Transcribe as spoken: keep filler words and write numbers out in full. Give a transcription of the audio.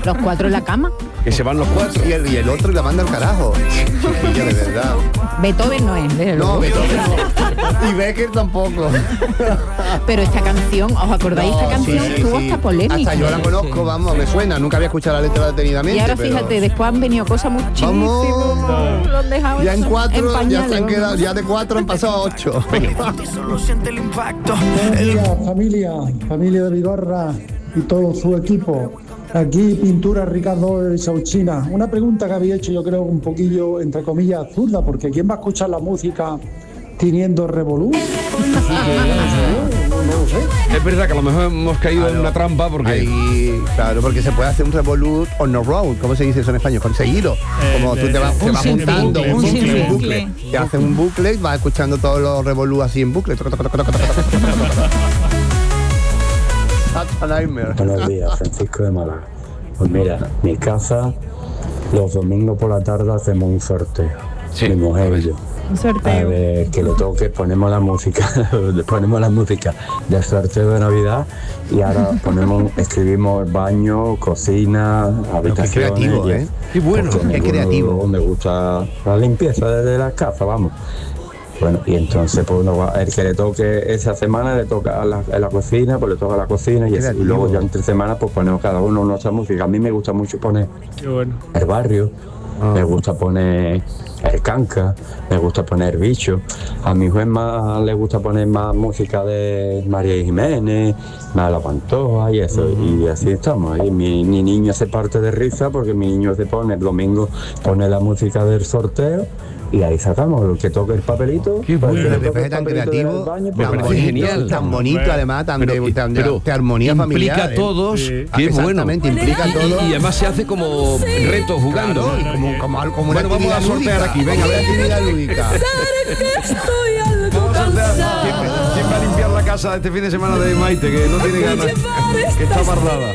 Los cuatro en la cama. Que se van los cuatro. Y el, y el otro la manda al carajo. Chiquillo, de verdad. Beethoven no es, desde No, luego. Beethoven no. Y Becker tampoco. Pero esta canción, ¿os acordáis? No, esta canción sí, sí, tuvo sí. hasta polémica. Hasta yo la conozco, vamos, me suena. Nunca había escuchado la letra detenidamente. Y ahora pero... fíjate, después han venido cosas muchísimo. Vamos. Lo han dejado Ya en eso cuatro, en ya pañales, se han vamos. quedado, ya de cuatro han pasado a ocho. Buenos días, familia, familia de Vigorra y todo su equipo. Aquí Pintura Ricardo de Sauchina. Una pregunta que había hecho yo creo un poquillo, entre comillas, absurda, porque ¿quién va a escuchar la música teniendo revolú? No, no lo sé. Es verdad que a lo mejor hemos caído Claro. en una trampa porque... Ahí, claro, porque se puede hacer un revolut on the road, ¿cómo se dice eso en español? Conseguido. Como tú te vas, te Un vas sin juntando, bucle, un un bucle, sin un bucle. bucle. Te hacen un bucle y vas escuchando todos los revolú así en bucle. That's a nightmare. Buenos días, Francisco de Málaga. Pues mira, mi casa, los domingos por la tarde hacemos un sorteo. Sí. Mi mujer y yo. Un A sorteo. ver, que le toque, ponemos la música, ponemos la música del sorteo de Navidad y ahora ponemos, escribimos baño, cocina, habitaciones. creativo, y- ¿eh? Qué bueno, porque qué me- creativo. Me gusta la limpieza de las casas, vamos. Bueno, y entonces pues uno va, el que le toque esa semana le toca a la, a la cocina, pues le toca a la cocina y, así, y Creativo. luego ya entre semanas pues ponemos cada uno nuestra música. A mí me gusta mucho poner el barrio, me gusta poner el canca, me gusta poner bicho. A mi juez más le gusta poner más música de María Jiménez, más La Pantoja y eso, y así estamos. Y mi, mi niño se parte de risa porque mi niño se pone el domingo, pone la música del sorteo. Y ahí sacamos el que toque el papelito. Qué pues, bueno, el que Me toque el parece tan papelito creativo, del baño, me pues, tan parece bonito, genial. tan bonito además, tan Pero, de, tan de- pero de armonía familiar. implica a ¿eh? todos, Sí. que es bueno. Exactamente, implica a Y- todos. Y, y además se hace como reto jugando. Claro, y como, como, algo- como Bueno, una vamos a actividad sortear lúdica. aquí, venga, Una venga. actividad lúdica. Vamos a sortear. ¿Quién, quién va a limpiar la casa este fin de semana de Maite, que no tiene ganas, que está guardada?